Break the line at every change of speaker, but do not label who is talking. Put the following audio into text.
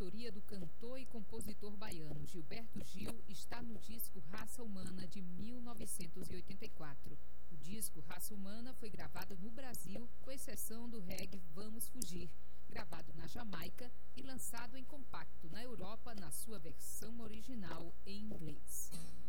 autoria do cantor e compositor baiano Gilberto Gil, está no disco Raça Humana, de 1984. O disco Raça Humana foi gravado no Brasil, com exceção do reggae Vamos Fugir, gravado na Jamaica e lançado em compacto na Europa na sua versão original em inglês.